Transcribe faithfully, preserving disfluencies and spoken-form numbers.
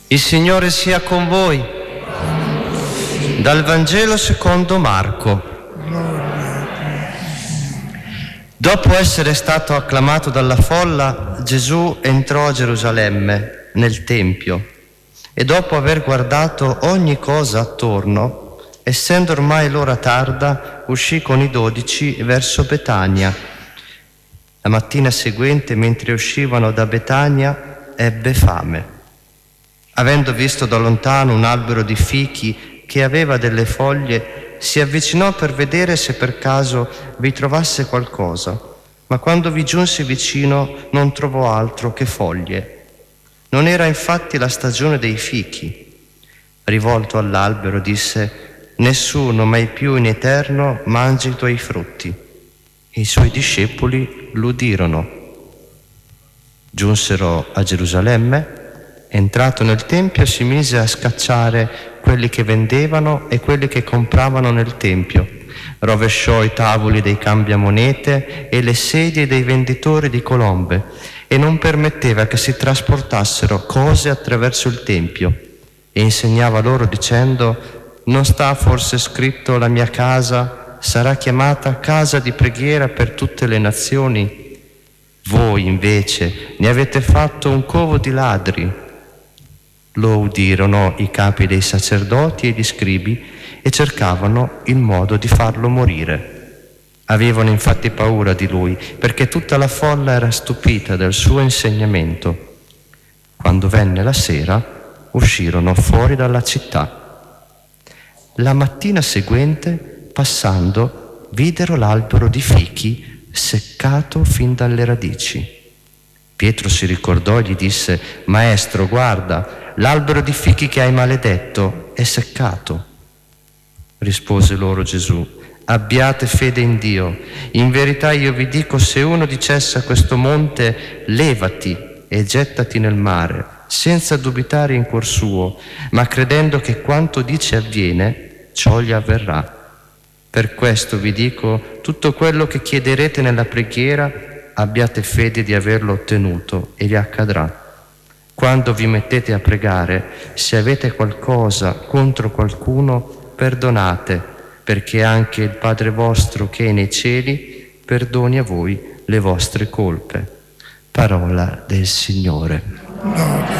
Il Signore sia con voi. Dal Vangelo secondo Marco. Dopo essere stato acclamato dalla folla, Gesù entrò a Gerusalemme, nel Tempio, e dopo aver guardato ogni cosa attorno, essendo ormai l'ora tarda, uscì con i dodici verso Betania. La mattina seguente, mentre uscivano da Betania, ebbe fame. Avendo visto da lontano un albero di fichi che aveva delle foglie, si avvicinò per vedere se per caso vi trovasse qualcosa, ma quando vi giunse vicino non trovò altro che foglie. Non era infatti la stagione dei fichi. Rivolto all'albero disse: «Nessuno mai più in eterno mangi i tuoi frutti». E i suoi discepoli l'udirono. Giunsero a Gerusalemme. Entrato nel Tempio si mise a scacciare quelli che vendevano e quelli che compravano nel Tempio. Rovesciò i tavoli dei cambiamonete e le sedie dei venditori di colombe e non permetteva che si trasportassero cose attraverso il Tempio. E insegnava loro dicendo: «Non sta forse scritto: la mia casa sarà chiamata casa di preghiera per tutte le nazioni? Voi invece ne avete fatto un covo di ladri». Lo udirono i capi dei sacerdoti e gli scribi e cercavano il modo di farlo morire. Avevano infatti paura di lui, perché tutta la folla era stupita del suo insegnamento. Quando venne la sera, uscirono fuori dalla città. La mattina seguente, passando, videro l'albero di fichi seccato fin dalle radici. Pietro si ricordò e gli disse: «Maestro, guarda, l'albero di fichi che hai maledetto è seccato». Rispose loro Gesù: «Abbiate fede in Dio. In verità io vi dico, se uno dicesse a questo monte: levati e gettati nel mare, senza dubitare in cuor suo, ma credendo che quanto dice avviene, ciò gli avverrà. Per questo vi dico, tutto quello che chiederete nella preghiera, abbiate fede di averlo ottenuto e vi accadrà. Quando vi mettete a pregare, se avete qualcosa contro qualcuno, perdonate, perché anche il Padre vostro che è nei cieli perdoni a voi le vostre colpe». Parola del Signore.